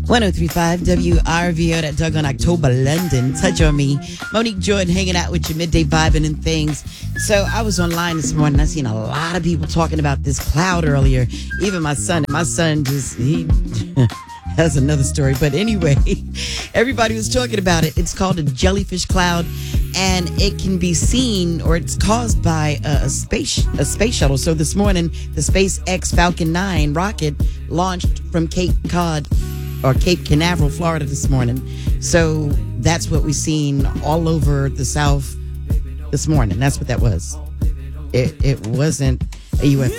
1035 WRVO, that Doug on October, London. Touch on me. Monique Jordan hanging out with you, midday vibing and things. So I was online this morning. I seen a lot of people talking about this cloud earlier. Even my son. And my son he has another story. But anyway, everybody was talking about it. It's called a jellyfish cloud. And it can be seen, or it's caused by a space shuttle. So this morning, the SpaceX Falcon 9 rocket launched from Cape Canaveral, Florida this morning. So that's what we've seen all over the South this morning. That's what that was. It wasn't a UFO.